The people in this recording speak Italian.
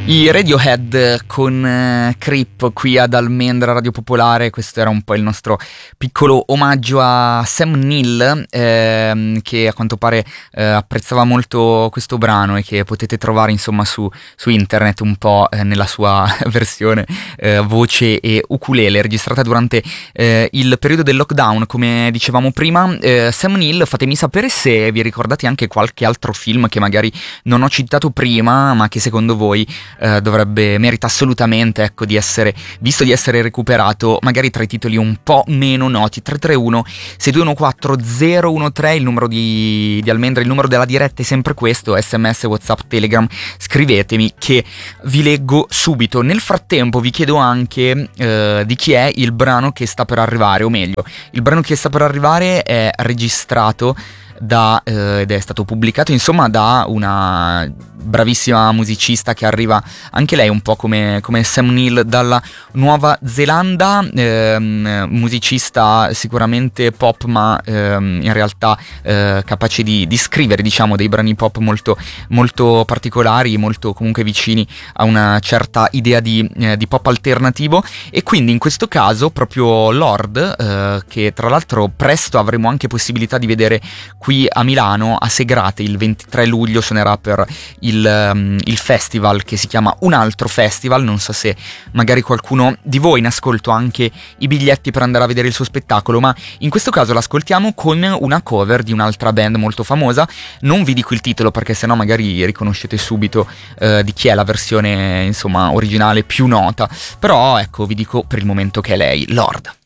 I Radiohead con Creep qui ad Almendra Radio Popolare. Questo era un po' il nostro piccolo omaggio a Sam Neill, che a quanto pare apprezzava molto questo brano e che potete trovare insomma su internet un po' nella sua versione voce e ukulele, registrata durante il periodo del lockdown, come dicevamo prima. Sam Neill, fatemi sapere se vi ricordate anche qualche altro film che magari non ho citato prima, ma che secondo voi merita assolutamente, ecco, di essere visto, di essere recuperato, magari tra i titoli un po' meno noti. 331 6214 013 il numero di Almendra, il numero della diretta è sempre questo, SMS, WhatsApp, Telegram, scrivetemi che vi leggo subito. Nel frattempo vi chiedo anche di chi è il brano che sta per arrivare, o meglio, il brano che sta per arrivare è registrato ed è stato pubblicato insomma da una bravissima musicista che arriva anche lei un po' come Sam Neill dalla Nuova Zelanda, musicista sicuramente pop, ma in realtà capace di scrivere, diciamo, dei brani pop molto, molto particolari, molto comunque vicini a una certa idea di pop alternativo. E quindi in questo caso proprio Lorde, che tra l'altro presto avremo anche possibilità di vedere qui a Milano, a Segrate, il 23 luglio suonerà per il festival che si chiama Un Altro Festival. Non so se magari qualcuno di voi in ascolto ha anche i biglietti per andare a vedere il suo spettacolo, ma in questo caso l'ascoltiamo con una cover di un'altra band molto famosa. Non vi dico il titolo perché sennò magari riconoscete subito di chi è la versione insomma originale più nota, però ecco, vi dico per il momento che è lei, Lorde.